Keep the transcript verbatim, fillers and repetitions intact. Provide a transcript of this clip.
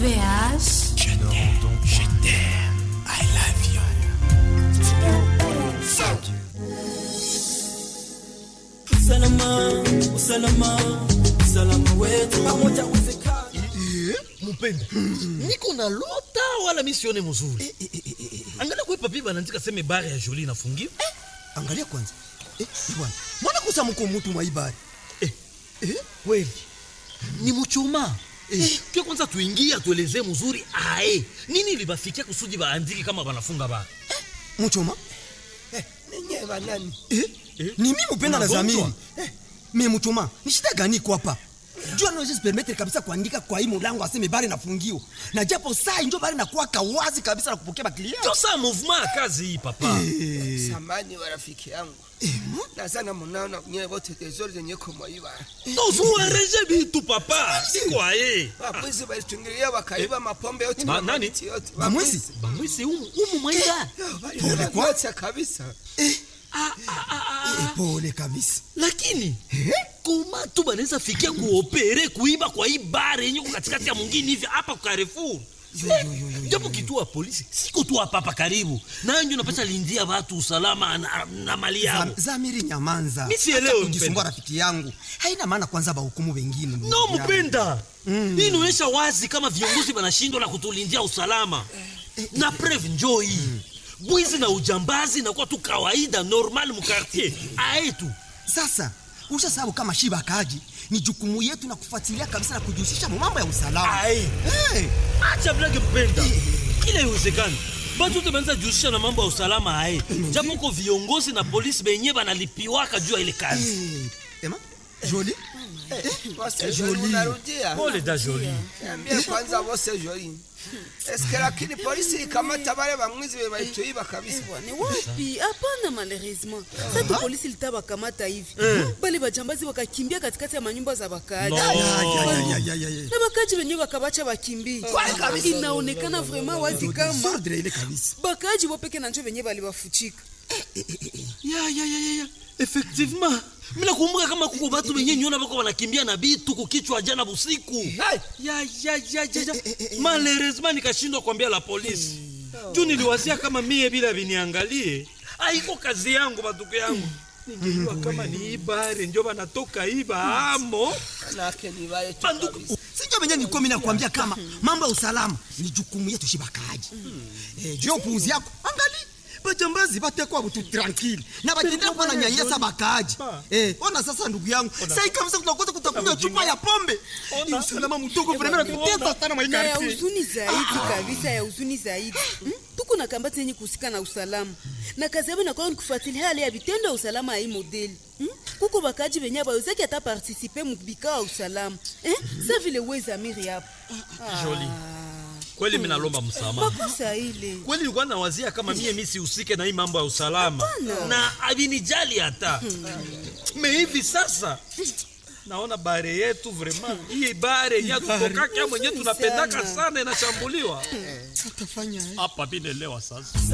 V H. Je t'aime, je t'aime, I love you. Usalama, usalama, usalama wetu pamoja uwezekana. Mupenda, niko na lota wala misione mzuri. Angalia kwa papi banaandika sema bare ya Jolie inafungiwa. Angalia kwanza. Eh, bwana. Mbona kusa mko mtu mwaibari? Eh, eh, kweli. Ni mchoma. Eh, kwa kwanza tuingie atuelezee mzuri ae. Nini libafikia kusudi baandike kama banafunga ba? Mchoma? Eh, nenye banani? Eh? Eh? Ni mimi Mupenda na Zamiri. Eh, mimi mchoma. Ni shida gani kwa hapa? Jua no just permettre kabisa kuandika kwa hii mlango aseme bare nafungiwa. Na japo saa ndio bare nakuwa kawazi kabisa na kupokea baklia. Ndio saa movement kazi hii papa. Eh. Samani wa rafiki yangu. Eh, na sana mnaona nyewe wote tezori zenye kumwaiba. Ndio zuareje bitu papa. Siko aye. Wapuzi balitungilia wakaiba mapombe yote na nani? Bamwisi. Bamwisi umu umu mwaida. Pole kwa kabisa. Eh. Ah, ah, ah, ah. E, pole kabisa. Lakini eh? Koma tu banaweza fikia kuopere kuiba kwa hii bare yenye katikati ya mwingine hivi hapa kwa Carrefour. Japo kituo polisi siko tu hapa hapa karibu. Na ndio napata lindia watu usalama na, na mali yao. Zam, Zamiri nyamanza. Mimi sielewi kujisumbua rafiki yangu. Haina maana kwanza ba hukumu wengine. No Mpenda. Mm. Hii inaonyesha wazi kama viongozi wanashindwa na kutulindia usalama. Eh, na eh, preuve njoo hii. Mm. Bwizi na ujambazi na kwa tu kawaida normal mu quartier. Aetu. Sasa ushasabu kama shiba kaji ni jukumu yetu na kufuatilia kabisa na kujihusisha mambo ya usalama. Hey. Acha blage Mpenda. Kile iwezekani. Batu tumeanza jihusisha na mambo ya usalama hai. Japo kwa viongozi na polisi benye banalipiwaka juu ya ile kazi. Hey. Ema? Jolie? Eh, Jolie unarudia. Pole da Jolie. Niambia kwanza wose Jolie. Eske lakini polisi ikamata wale bamwizi webaituiba kabisa. Ni wapi? Hapana malheureusement. Sasa polisi litaba kamata hivi. Bali bajambazi wakakimbia katikati ya manyumba za bakaaji. Na bakaaji wenyewe wakabacha wakimbie. Inaonekana vraiment wazi kama ordre ile kabisa. Bakaaji wapeke na njoo wenyewe bali wafuchika. Ya ya ya ya. Effectivement. Mimi nakumbuka kama kuko watu wenyewe niona bako wanakimbia na bitu kukichwa jana usiku. Ya ya ya ya. Malheureusement nikashindwa kuambia la polisi. Juu niliwazia kama mie bila viniangalie. Haiko kazi yangu batuko yangu. Ningejua kama ni ibare ndio banatoka iba amo. Nake ni wale tu. Sijua benye niko mimi nakwambia kama mambo ya usalama ni jukumu yetu shibakaji. Eh, juu puuzi yako. Angalia bajambazi batekwa butu tranquille na batendea kwa na nyanyasa bakaaji. Eh, ona sasa ndugu yangu. Sasa kabisa tunakosa kutakunywa chupa ya pombe. Ni usalama mtoko vraiment tuteta sana mwa na ya huzuni zaidi kabisa ya huzuni zaidi. Hmm? Tuko na kambati yenye kusika na usalama. Na kazi yao inakuwa ni kufuatilia hali ya vitendo ya usalama hii modeli. Hmm? Kuko bakaji benye bawezaki hata participer mu bikao ya usalama. Eh? Sasa vile weza miri hapo. Jolie. Kweli mimi nalomba msamaha. Makosa ile. Kweli nilikuwa nawazia kama mimi mimi sihusike na hii mambo ya usalama. Na avinijali hata. Me hivi sasa naona bare yetu vraiment hii bare yenyewe tutoka kama mwenyewe tunapendaka sana inashambuliwa. Tutafanya hapa binelewa sasa.